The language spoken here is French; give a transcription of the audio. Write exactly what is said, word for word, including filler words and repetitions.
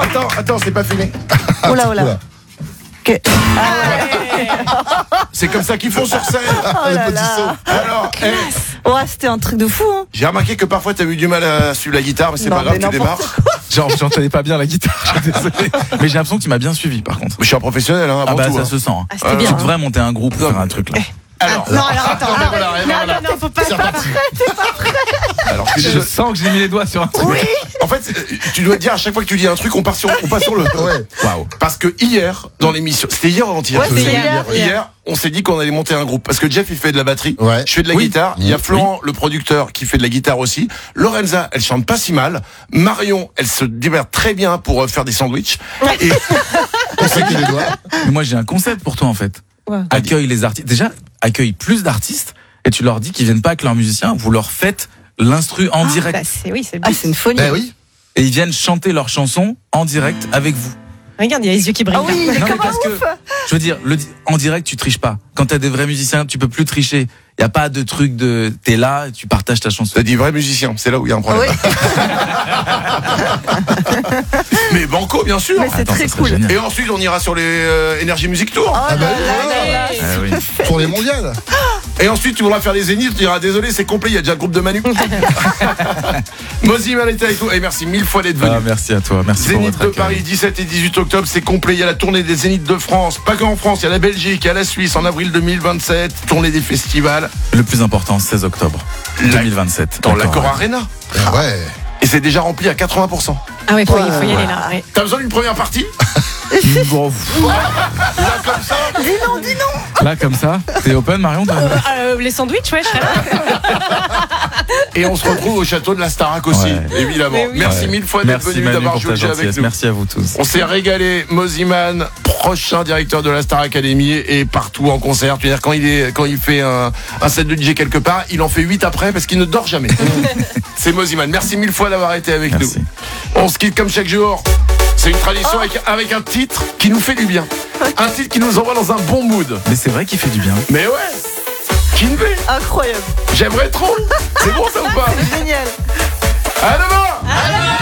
attends, attends, c'est pas fini. Oh là, oh là. Que... Ah ouais. C'est comme ça qu'ils font sur scène. Oh là là. Alors, hey, Ouais, c'était un truc de fou. Hein. j'ai remarqué que parfois t'as eu du mal à suivre la guitare, mais c'est Non, pas grave, mais tu démarres. Genre, j'entendais pas bien la guitare, je suis désolé. Mais j'ai l'impression que tu m'as bien suivi, par contre. Je suis un professionnel, hein, avant Ah bah, tout. ça hein. se sent. hein. Ah, c'était Euh, bien. Tu hein. devrais monter un groupe pour faire un truc là. Alors, Non, alors attends, Ah, arrête. voilà, et non, voilà. non, non, faut pas, C'est pas reparti. prêt. alors, tu Je sens que j'ai mis les doigts sur un truc. Oui. En fait, c'est- tu dois te dire à chaque fois que tu dis un truc, on part sur, on passe sur le. Ouais. Waouh. Parce que hier, dans l'émission, c'était hier ou avant-hier Ouais, c'est hier. Hier, on s'est dit qu'on allait monter un groupe. Parce que Jeff, il fait de la batterie. Ouais. Je fais de la Oui. guitare. Il y a Florent, le producteur, qui fait de la guitare aussi. Lorenza, elle chante pas si mal. Marion, elle se démerde très bien pour euh, faire des sandwichs. Et On sait qu'il les doigts. Mais moi, j'ai un concept pour toi, en fait. Ouais. Accueille les artistes. Déjà, accueille plus d'artistes et tu leur dis qu'ils viennent pas avec leurs musiciens. Vous leur faites l'instru en direct. Bah, c'est, oui, c'est le Ah, but. c'est une folie. Ben oui. Et ils viennent chanter leurs chansons en direct avec vous. Regarde, il y a les yeux qui brillent. Ah oui, Non, mais comme un parce que, ouf. je veux dire, le, di- en direct, tu triches pas. Quand t'as des vrais musiciens, tu peux plus tricher. Y a pas de truc de, t'es là, et tu partages ta chanson. t'as dit vrai musicien, c'est là où il y a un problème. Oui, Mais banco, bien sûr. mais c'est Attends, très ça serait cool. génial. Et ensuite, on ira sur les euh, Energy Music Tour. Oh Ah bah là oui, là voilà. là là. Ah oui. Pour les mondiales. Et ensuite, tu voudras faire les zéniths, tu diras désolé, c'est complet, il y a déjà le groupe de Manu. Moziman était avec nous. Et merci mille fois d'être venu. Ah, merci à toi. Merci pour Zénith votre de accueil. Paris, dix-sept et dix-huit octobre, c'est complet. Il y a la tournée des Zéniths de France. Pas qu'en France, il y a la Belgique, il y a la Suisse en avril deux mille vingt-sept. Tournée des festivals Le plus important, seize octobre deux mille vingt-sept. dans D'accord. l'Accor Arena. Ah ouais. Et c'est déjà rempli à quatre-vingts pour cent. Ah ouais, faut, y- Ouais. faut y aller là. Ouais. T'as besoin d'une première partie? Bon, Là, comme ça. Dis non, dis non. là, comme ça, t'es open, Marion t'as- Euh, les sandwichs, ouais, je serais là. Et on se retrouve au château de la Starac aussi, Ouais. évidemment. Mais oui. Merci Ouais. mille fois d'être Merci venu, Manu d'avoir pour joué ta le jeu avec gentillesse. nous. Merci à vous tous. On s'est régalé. Moziman, prochain directeur de la Star Academy et partout en concert. Tu veux dire, quand il est, quand il fait un, un set de D J quelque part, il en fait huit après parce qu'il ne dort jamais. C'est Moziman. Merci mille fois d'avoir été avec Merci. nous. On se quitte comme chaque jour. C'est une tradition avec, avec un titre qui nous fait du bien. Un titre qui nous envoie dans un bon mood. Mais c'est vrai qu'il fait du bien. Mais ouais, Kinvey, Incroyable. j'aimerais trop. C'est bon ça ou pas? C'est génial. À demain.